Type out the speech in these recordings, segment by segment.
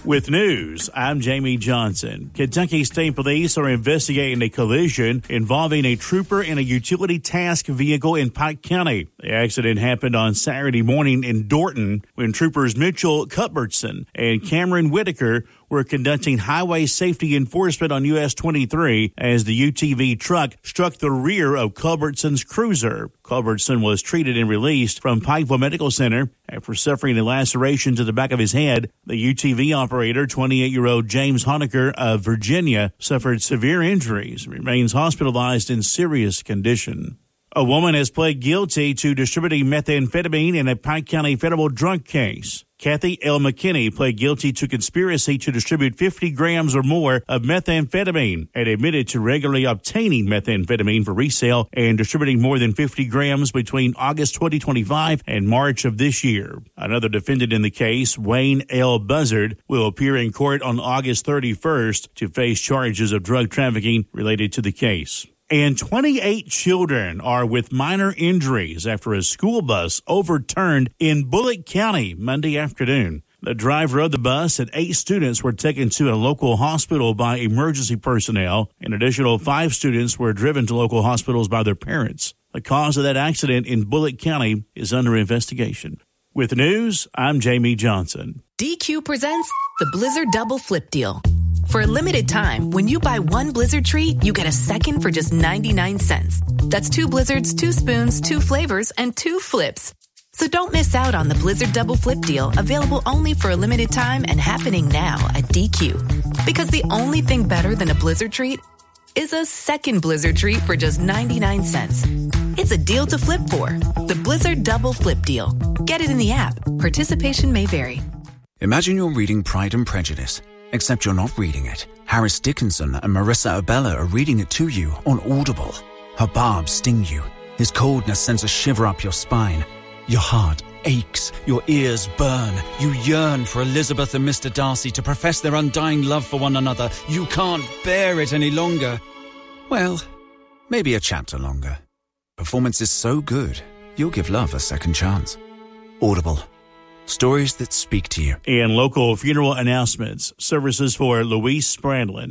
With news, I'm Jamie Johnson. Kentucky State Police are investigating a collision involving a trooper and a utility task vehicle in Pike County. The accident happened on Saturday morning in Dorton when troopers Mitchell Cuthbertson and Cameron Whitaker were conducting highway safety enforcement on US 23 as the UTV truck struck the rear of Culbertson's cruiser. Culbertson was treated and released from Pikeville Medical Center after suffering a laceration to the back of his head. The UTV operator, 28-year-old James Honecker of Virginia, suffered severe injuries and remains hospitalized in serious condition. A woman has pled guilty to distributing methamphetamine in a Pike County federal drug case. Kathy L. McKinney pled guilty to conspiracy to distribute 50 grams or more of methamphetamine and admitted to regularly obtaining methamphetamine for resale and distributing more than 50 grams between August 2025 and March of this year. Another defendant in the case, Wayne L. Buzzard, will appear in court on August 31st to face charges of drug trafficking related to the case. And 28 children are with minor injuries after a school bus overturned in Bullitt County Monday afternoon. The driver of the bus and 8 students were taken to a local hospital by emergency personnel. An additional 5 students were driven to local hospitals by their parents. The cause of that accident in Bullitt County is under investigation. With news, I'm Jamie Johnson. DQ presents the Blizzard Double Flip Deal. For a limited time, when you buy one Blizzard treat, you get a second for just 99 cents. That's 2 Blizzards, 2 spoons, 2 flavors, and 2 flips. So don't miss out on the Blizzard Double Flip Deal, available only for a limited time and happening now at DQ. Because the only thing better than a Blizzard treat is a second Blizzard treat for just 99 cents. It's a deal to flip for. The Blizzard Double Flip Deal. Get it in the app. Participation may vary. Imagine you're reading Pride and Prejudice. Except you're not reading it. Harris Dickinson and Marissa Abella are reading it to you on Audible. Her barbs sting you. His coldness sends a shiver up your spine. Your heart aches. Your ears burn. You yearn for Elizabeth and Mr. Darcy to profess their undying love for one another. You can't bear it any longer. Well, maybe a chapter longer. Performance is so good, you'll give love a second chance. Audible. Stories that speak to you. And local funeral announcements. Services for Louise Spradlin,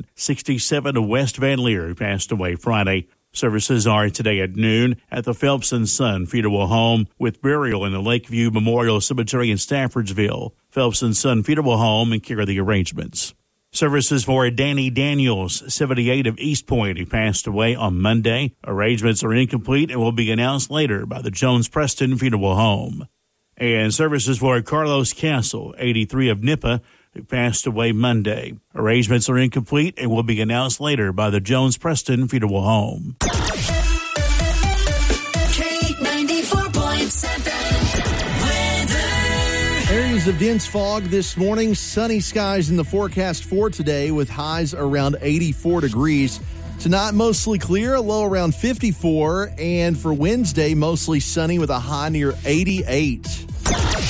67 of West Van Leer, who passed away Friday. Services are today at noon at the Phelps & Son Funeral Home with burial in the Lakeview Memorial Cemetery in Staffordsville. Phelps & Son Funeral Home and care of the arrangements. Services for Danny Daniels, 78 of East Point, who passed away on Monday. Arrangements are incomplete and will be announced later by the Jones Preston Funeral Home. And services for Carlos Castle, 83 of Nippa, who passed away Monday. Arrangements are incomplete and will be announced later by the Jones Preston Funeral Home. K94.7 Areas of dense fog this morning. Sunny skies in the forecast for today with highs around 84 degrees. Tonight, mostly clear, a low around 54. And for Wednesday, mostly sunny with a high near 88.